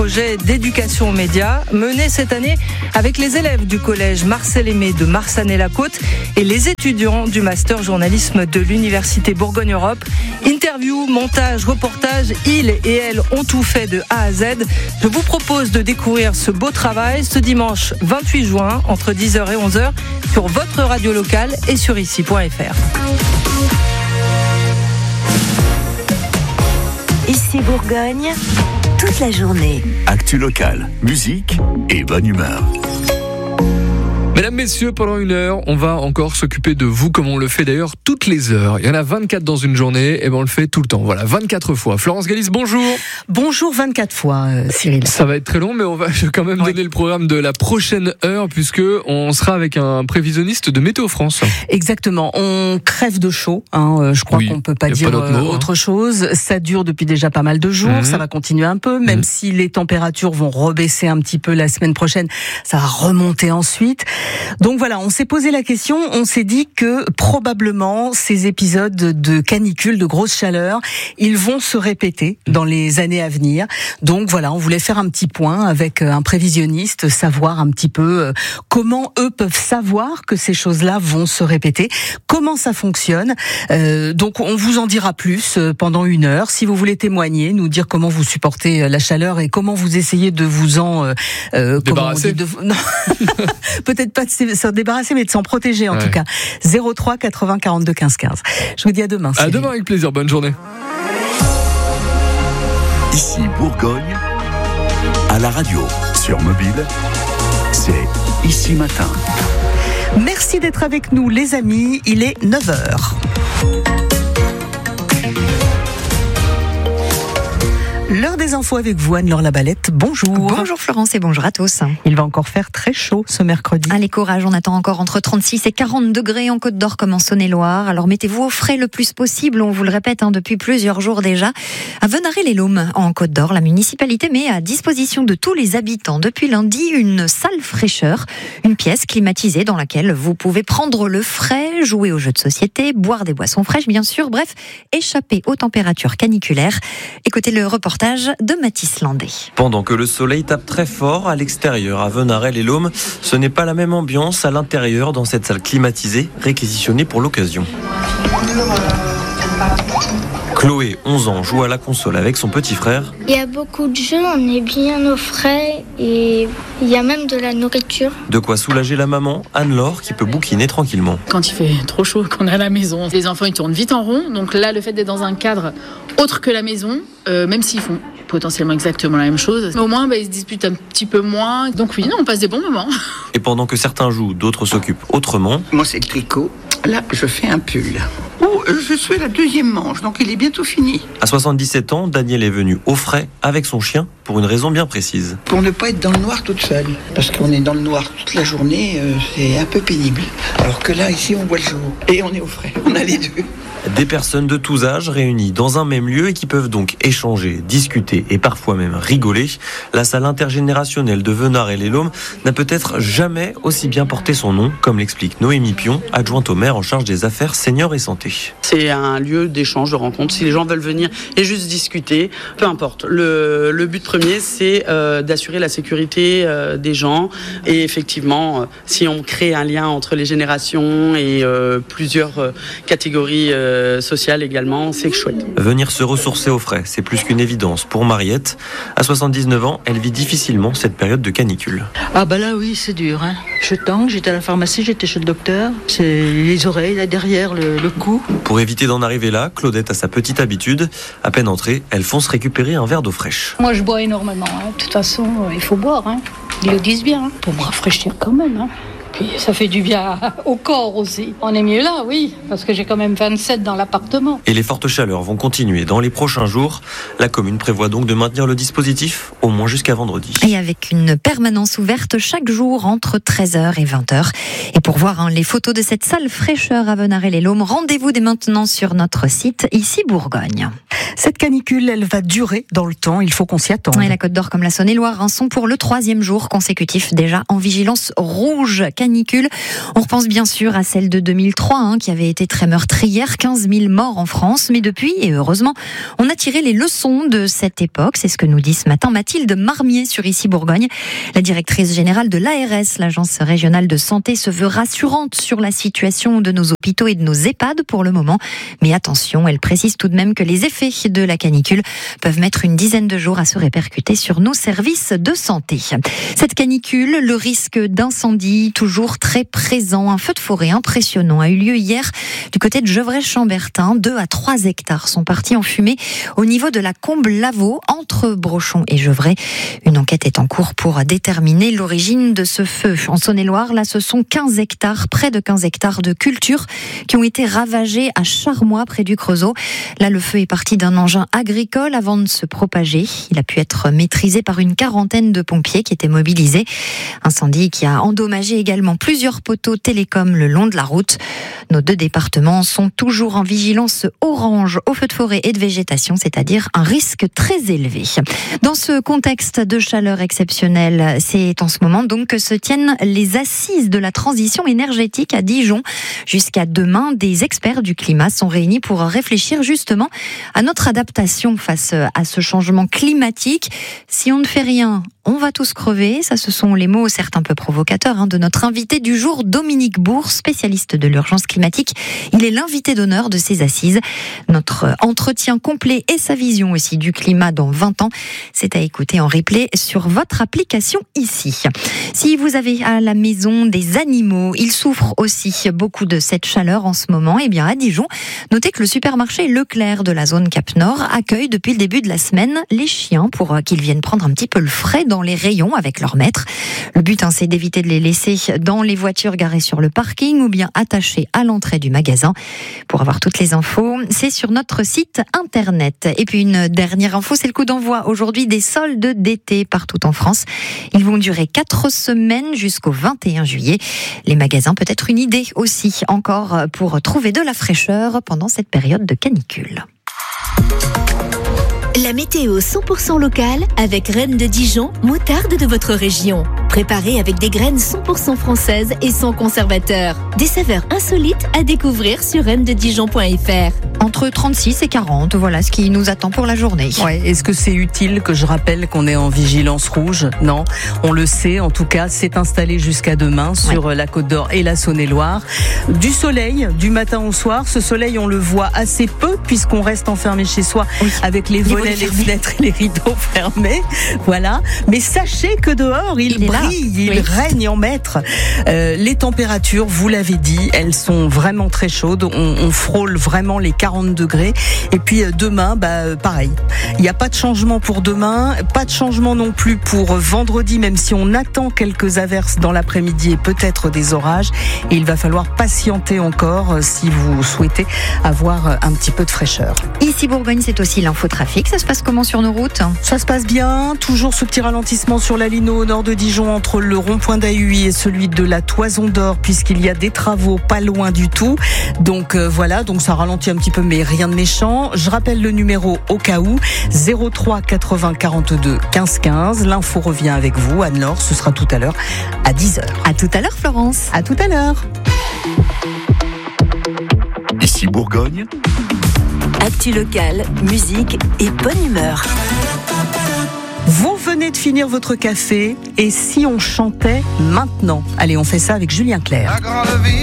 Projet d'éducation aux médias mené cette année avec les élèves du collège Marcel Aimé de Marsanne-et-la-Côte et les étudiants du master journalisme de l'université Bourgogne-Europe. Interview, montage, reportage, ils et elles ont tout fait de A à Z. Je vous propose de découvrir ce beau travail ce dimanche 28 juin entre 10h et 11h sur votre radio locale et sur ici.fr. Ici Bourgogne, toute la journée. Actu locale, musique et bonne humeur. Mesdames, messieurs, pendant une heure, on va encore s'occuper de vous comme on le fait d'ailleurs toutes les heures. Il y en a 24 dans une journée, et ben on le fait tout le temps. Voilà, 24 fois. Florence Galis, bonjour. Bonjour, 24 fois, Cyril. Ça va être très long, mais on va quand même donner le programme de la prochaine heure, puisque on sera avec un prévisionniste de Météo France. Exactement. On crève de chaud, je crois qu'on peut pas dire autre chose. Ça dure depuis déjà pas mal de jours, ça va continuer un peu, même si les températures vont rebaisser un petit peu la semaine prochaine, ça va remonter ensuite. Donc voilà, on s'est posé la question, on s'est dit que probablement ces épisodes de canicule, de grosse chaleur, ils vont se répéter dans les années à venir. Donc voilà, on voulait faire un petit point avec un prévisionniste, savoir un petit peu comment eux peuvent savoir que ces choses-là vont se répéter, comment ça fonctionne. Donc on vous en dira plus pendant une heure. Si vous voulez témoigner, nous dire comment vous supportez la chaleur et comment vous essayez de vous en débarrasser. Non, peut-être pas de s'en débarrasser, mais de s'en protéger en tout cas. 03 80 42 15 15. Je vous dis à demain. À demain avec plaisir, bonne journée. Ici Bourgogne, à la radio, sur mobile, c'est Ici Matin. Merci d'être avec nous les amis, il est 9h. L'heure des infos avec vous, Anne-Laure Labalette. Bonjour. Bonjour Florence et bonjour à tous. Il va encore faire très chaud ce mercredi. Allez, courage, on attend encore entre 36 et 40 degrés en Côte d'Or comme en Saône-et-Loire. Alors mettez-vous au frais le plus possible, on vous le répète depuis plusieurs jours déjà. À Venarey-les-Laumes, en Côte d'Or, la municipalité met à disposition de tous les habitants depuis lundi une salle fraîcheur, une pièce climatisée dans laquelle vous pouvez prendre le frais, jouer aux jeux de société, boire des boissons fraîches bien sûr, bref, échapper aux températures caniculaires. Écoutez le reportage de Mathis Landé. Pendant que le soleil tape très fort à l'extérieur à Venarey-les-Laumes, ce n'est pas la même ambiance à l'intérieur dans cette salle climatisée réquisitionnée pour l'occasion. Chloé, 11 ans, joue à la console avec son petit frère. Il y a beaucoup de jeux, on est bien au frais et il y a même de la nourriture. De quoi soulager la maman, Anne-Laure, qui peut bouquiner tranquillement. Quand il fait trop chaud, qu'on est à la maison, les enfants ils tournent vite en rond. Donc là, le fait d'être dans un cadre autre que la maison, même s'ils font potentiellement exactement la même chose, mais au moins ils se disputent un petit peu moins. Donc oui, on passe des bons moments. Et pendant que certains jouent, d'autres s'occupent autrement. Moi c'est le tricot. Là, je fais un pull. Je suis à la deuxième manche, donc il est bientôt fini. À 77 ans, Daniel est venu au frais avec son chien pour une raison bien précise. Pour ne pas être dans le noir toute seule. Parce qu'on est dans le noir toute la journée, c'est un peu pénible. Alors que là, ici, on voit le jour. Et on est au frais. On a les deux. Des personnes de tous âges réunies dans un même lieu et qui peuvent donc échanger, discuter et parfois même rigoler. La salle intergénérationnelle de Venarey-les-Laumes n'a peut-être jamais aussi bien porté son nom, comme l'explique Noémie Pion, adjointe au maire en charge des affaires seniors et santé. C'est un lieu d'échange, de rencontre. Si les gens veulent venir et juste discuter, peu importe. Le but premier, c'est d'assurer la sécurité des gens. Et effectivement, si on crée un lien entre les générations et plusieurs catégories sociale également, c'est chouette. Venir se ressourcer au frais, c'est plus qu'une évidence pour Mariette. À 79 ans, elle vit difficilement cette période de canicule. Ah bah là oui, c'est dur. Je tangue, j'étais à la pharmacie, j'étais chez le docteur. C'est les oreilles, là derrière, le cou. Pour éviter d'en arriver là, Claudette a sa petite habitude. À peine entrée, elle fonce récupérer un verre d'eau fraîche. Moi je bois énormément. De toute façon, il faut boire. Ils le disent bien, pour me rafraîchir quand même. Puis ça fait du bien au corps aussi. On est mieux là, oui, parce que j'ai quand même 27 dans l'appartement. Et les fortes chaleurs vont continuer dans les prochains jours. La commune prévoit donc de maintenir le dispositif au moins jusqu'à vendredi. Et avec une permanence ouverte chaque jour entre 13h et 20h. Et pour voir les photos de cette salle fraîcheur à Venarey-les-Laumes, rendez-vous dès maintenant sur notre site Ici Bourgogne. Cette canicule, elle va durer dans le temps, il faut qu'on s'y attende. Et la Côte d'Or comme la Saône-et-Loire sont pour le 3e jour consécutif déjà en vigilance rouge canicule. canicule. On repense bien sûr à celle de 2003, qui avait été très meurtrière, 15 000 morts en France. Mais depuis, et heureusement, on a tiré les leçons de cette époque. C'est ce que nous dit ce matin Mathilde Marmier sur Ici Bourgogne. La directrice générale de l'ARS, l'Agence régionale de santé, se veut rassurante sur la situation de nos hôpitaux et de nos EHPAD pour le moment. Mais attention, elle précise tout de même que les effets de la canicule peuvent mettre une dizaine de jours à se répercuter sur nos services de santé. Cette canicule, le risque d'incendie toujours très présent. Un feu de forêt impressionnant a eu lieu hier du côté de Gevrey-Chambertin. 2 à 3 hectares sont partis en fumée au niveau de la Combe-Lavaux, entre Brochon et Gevrey. Une enquête est en cours pour déterminer l'origine de ce feu. En Saône-et-Loire, là, ce sont 15 hectares, près de 15 hectares de culture qui ont été ravagés à Charmois, près du Creusot. Là, le feu est parti d'un engin agricole avant de se propager. Il a pu être maîtrisé par une quarantaine de pompiers qui étaient mobilisés. Incendie qui a endommagé également plusieurs poteaux télécoms le long de la route. Nos 2 départements sont toujours en vigilance orange aux feux de forêt et de végétation, c'est-à-dire un risque très élevé. Dans ce contexte de chaleur exceptionnelle, c'est en ce moment donc que se tiennent les assises de la transition énergétique à Dijon. Jusqu'à demain, des experts du climat sont réunis pour réfléchir justement à notre adaptation face à ce changement climatique. Si on ne fait rien, on va tous crever. Ça, ce sont les mots certes un peu provocateurs de notre invité du jour, Dominique Bourg, spécialiste de l'urgence climatique. Il est l'invité d'honneur de ces assises. Notre entretien complet et sa vision aussi du climat dans 20 ans, c'est à écouter en replay sur votre application ici. Si vous avez à la maison des animaux, ils souffrent aussi beaucoup de cette chaleur en ce moment. Eh bien, à Dijon, notez que le supermarché Leclerc de la zone Cap Nord accueille depuis le début de la semaine les chiens pour qu'ils viennent prendre un petit peu le frais dans les rayons avec leur maître. Le but, c'est d'éviter de les laisser dans les voitures garées sur le parking ou bien attachées à l'entrée du magasin. Pour avoir toutes les infos, c'est sur notre site internet. Et puis une dernière info, c'est le coup d'envoi aujourd'hui des soldes d'été partout en France. Ils vont durer 4 semaines jusqu'au 21 juillet. Les magasins, peut-être une idée aussi encore pour trouver de la fraîcheur pendant cette période de canicule. La météo 100% locale avec Reine de Dijon, moutarde de votre région. Préparée avec des graines 100% françaises et sans conservateur. Des saveurs insolites à découvrir sur reinededijon.fr. Entre 36 et 40, voilà ce qui nous attend pour la journée. Ouais, est-ce que c'est utile que je rappelle qu'on est en vigilance rouge ? Non, on le sait, en tout cas, c'est installé jusqu'à demain sur la Côte d'Or et la Saône-et-Loire. Du soleil, du matin au soir. Ce soleil, on le voit assez peu puisqu'on reste enfermé chez soi avec les volets, les fenêtres et les rideaux fermés. Voilà. Mais sachez que dehors, il brille, il règne en maître. Les températures, vous l'avez dit, elles sont vraiment très chaudes. On frôle vraiment les 40 degrés. Et puis demain, pareil. Il n'y a pas de changement pour demain, pas de changement non plus pour vendredi, même si on attend quelques averses dans l'après-midi et peut-être des orages. Et il va falloir patienter encore si vous souhaitez avoir un petit peu de fraîcheur. Ici Bourgogne, c'est aussi l'infotrafic. Ça se passe comment sur nos routes ? Ça se passe bien. Toujours ce petit ralentissement sur la Lino au nord de Dijon entre le rond-point d'Ahuy et celui de la Toison d'Or, puisqu'il y a des travaux pas loin du tout. Donc voilà, donc ça ralentit un petit peu, mais rien de méchant. Je rappelle le numéro au cas où, 03 80 42 15 15. L'info revient avec vous, Anne-Laure. Ce sera tout à l'heure à 10h. À tout à l'heure, Florence. À tout à l'heure. Ici Bourgogne. Actu locale, musique et bonne humeur. Vous venez de finir votre café et si on chantait maintenant ? Allez, on fait ça avec Julien Clerc.